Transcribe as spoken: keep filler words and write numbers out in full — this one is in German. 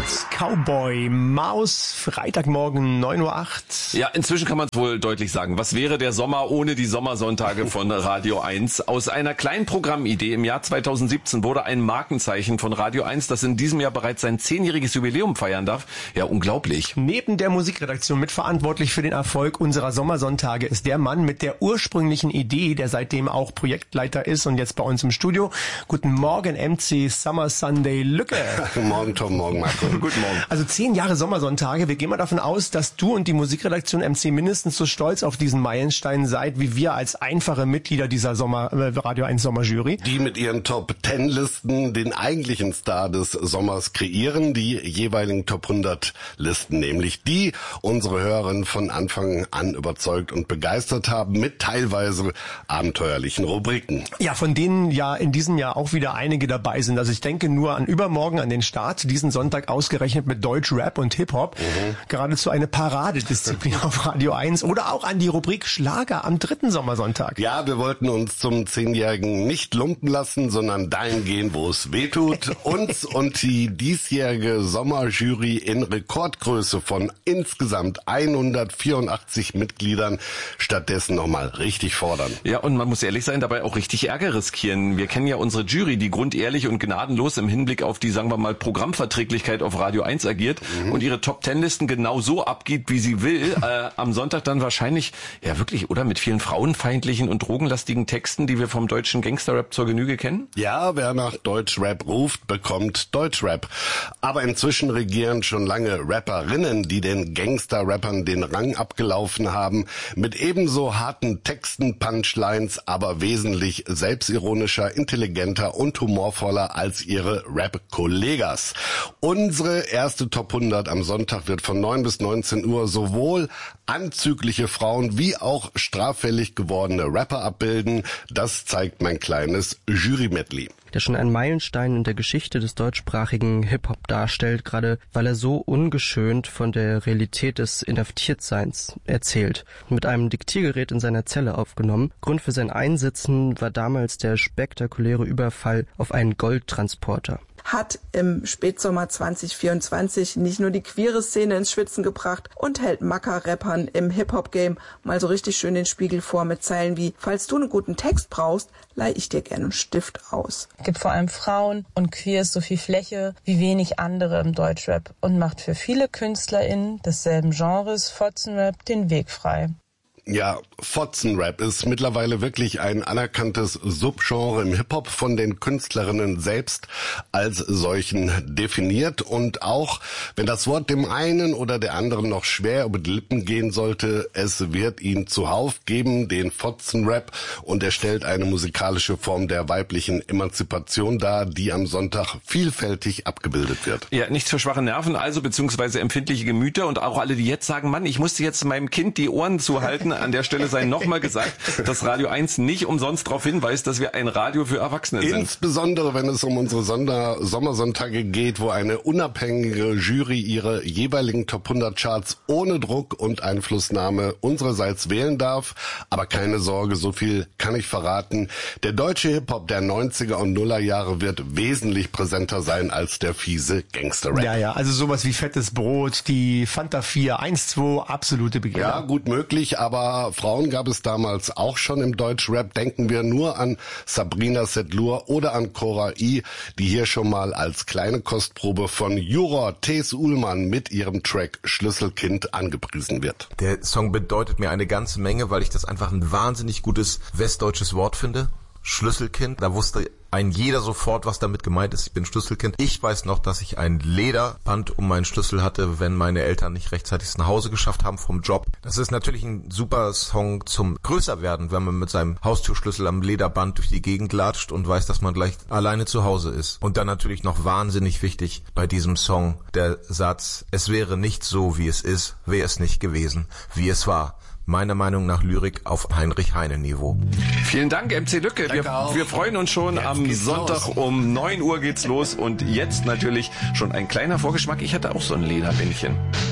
Cowboy Maus, Freitagmorgen neun Uhr acht. Ja, inzwischen kann man es wohl deutlich sagen. Was wäre der Sommer ohne die Sommersonntage von Radio eins? Aus einer kleinen Programmidee im Jahr zweitausendsiebzehn wurde ein Markenzeichen von Radio eins, das in diesem Jahr bereits sein zehnjähriges Jubiläum feiern darf. Ja, unglaublich. Neben der Musikredaktion mitverantwortlich für den Erfolg unserer Sommersonntage ist der Mann mit der ursprünglichen Idee, der seitdem auch Projektleiter ist und jetzt bei uns im Studio. Guten Morgen, M C Summer Sunday Lücke. Guten Morgen, Tom, morgen, Marco. Guten Morgen. Also zehn Jahre Sommersonntage. Wir gehen mal davon aus, dass du und die Musikredaktion M C mindestens so stolz auf diesen Meilenstein seid, wie wir als einfache Mitglieder dieser Sommer äh, Radio eins Sommerjury. Die mit ihren Top-Ten-Listen den eigentlichen Star des Sommers kreieren, die jeweiligen Top hundert Listen, nämlich die unsere Hörerinnen von Anfang an überzeugt und begeistert haben mit teilweise abenteuerlichen Rubriken. Ja, von denen ja in diesem Jahr auch wieder einige dabei sind. Also ich denke nur an übermorgen, an den Start, diesen Sonntag ausgerechnet mit Deutsch, Rap und Hip-Hop. Mhm. Geradezu eine Paradedisziplin auf Radio eins. Oder auch an die Rubrik Schlager am dritten Sommersonntag. Ja, wir wollten uns zum Zehnjährigen nicht lumpen lassen, sondern dahin gehen, wo es weh tut. Uns und die diesjährige Sommerjury in Rekordgröße von insgesamt hundertvierundachtzig Mitgliedern stattdessen nochmal richtig fordern. Ja, und man muss ehrlich sein, dabei auch richtig Ärger riskieren. Wir kennen ja unsere Jury, die grundehrlich und gnadenlos im Hinblick auf die, sagen wir mal, Programmverträglichkeit auf Radio eins agiert mhm. und ihre Top-Ten-Listen genau so abgibt, wie sie will. Äh, am Sonntag dann wahrscheinlich, ja wirklich, oder mit vielen frauenfeindlichen und drogenlastigen Texten, die wir vom deutschen Gangster-Rap zur Genüge kennen? Ja, wer nach Deutschrap ruft, bekommt Deutschrap. Aber inzwischen regieren schon lange Rapperinnen, die den Gangster-Rappern den Rang abgelaufen haben, mit ebenso harten Texten, Punchlines, aber wesentlich selbstironischer, intelligenter und humorvoller als ihre Rap-Kollegas. Unsere erste Top hundert am Sonntag wird von neun bis neunzehn Uhr sowohl anzügliche Frauen wie auch straffällig gewordene Rapper abbilden. Das zeigt mein kleines Jury-Medley. Der schon ein Meilenstein in der Geschichte des deutschsprachigen Hip-Hop darstellt, gerade weil er so ungeschönt von der Realität des Inhaftiertseins erzählt. Mit einem Diktiergerät in seiner Zelle aufgenommen. Grund für sein Einsitzen war damals der spektakuläre Überfall auf einen Goldtransporter. Hat im Spätsommer zwanzig vierundzwanzig nicht nur die queere Szene ins Schwitzen gebracht und hält Macker-Rappern im Hip-Hop-Game mal so richtig schön den Spiegel vor mit Zeilen wie: Falls du einen guten Text brauchst, leih ich dir gerne einen Stift aus. Gibt vor allem Frauen und Queers so viel Fläche wie wenig andere im Deutschrap und macht für viele KünstlerInnen desselben Genres Fotzenrap den Weg frei. Ja, Fotzenrap ist mittlerweile wirklich ein anerkanntes Subgenre im Hip-Hop, von den Künstlerinnen selbst als solchen definiert. Und auch wenn das Wort dem einen oder der anderen noch schwer über die Lippen gehen sollte, es wird ihn zuhauf geben, den Fotzenrap. Und er stellt eine musikalische Form der weiblichen Emanzipation dar, die am Sonntag vielfältig abgebildet wird. Ja, nichts für schwache Nerven, also beziehungsweise empfindliche Gemüter. Und auch alle, die jetzt sagen, Mann, ich musste jetzt meinem Kind die Ohren zuhalten. An der Stelle sei nochmal gesagt, dass Radio eins nicht umsonst darauf hinweist, dass wir ein Radio für Erwachsene sind. Insbesondere, wenn es um unsere Sonder- Sommersonntage geht, wo eine unabhängige Jury ihre jeweiligen Top hundert Charts ohne Druck und Einflussnahme unsererseits wählen darf. Aber keine Sorge, so viel kann ich verraten. Der deutsche Hip-Hop der neunziger und Nullerjahre wird wesentlich präsenter sein als der fiese Gangster-Rap. Ja, ja, also sowas wie Fettes Brot, die Fanta vier, eins, zwei, absolute Begehrer. Ja, gut möglich, aber Frauen gab es damals auch schon im Deutschrap. Denken wir nur an Sabrina Setlur oder an Cora I, die hier schon mal als kleine Kostprobe von Juror Thes Uhlmann mit ihrem Track Schlüsselkind angepriesen wird. Der Song bedeutet mir eine ganze Menge, weil ich das einfach ein wahnsinnig gutes westdeutsches Wort finde. Schlüsselkind, da wusste ein jeder sofort, was damit gemeint ist. Ich bin Schlüsselkind. Ich weiß noch, dass ich ein Lederband um meinen Schlüssel hatte, wenn meine Eltern nicht rechtzeitig nach Hause geschafft haben vom Job. Das ist natürlich ein super Song zum Größerwerden, wenn man mit seinem Haustürschlüssel am Lederband durch die Gegend latscht und weiß, dass man gleich alleine zu Hause ist. Und dann natürlich noch wahnsinnig wichtig bei diesem Song der Satz: Es wäre nicht so, wie es ist, wäre es nicht gewesen, wie es war. Meiner Meinung nach Lyrik auf Heinrich-Heine-Niveau. Vielen Dank, M C Lücke. Wir, wir freuen uns schon. Jetzt am Sonntag los. Um neun Uhr geht's los. Und jetzt natürlich schon ein kleiner Vorgeschmack. Ich hatte auch so ein Lederbändchen.